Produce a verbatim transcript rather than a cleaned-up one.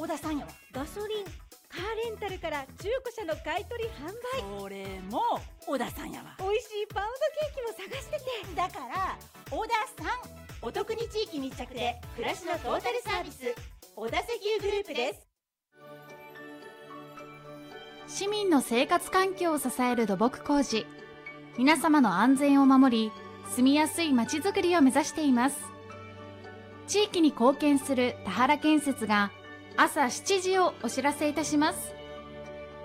小田さんやわ。 ガソリン、カーレンタルから中古車の買い取り販売、 それも小田さんやわ。 美味しいパウンドケーキも探してて。 だから小田さん、お得に地域密着で暮らしのトータルサービス、小田石油グループです。 市民の生活環境を支える土木工事、皆様の安全を守り、住みやすいまちづくりを目指しています。地域に貢献する田原建設が朝しちじをお知らせいたします。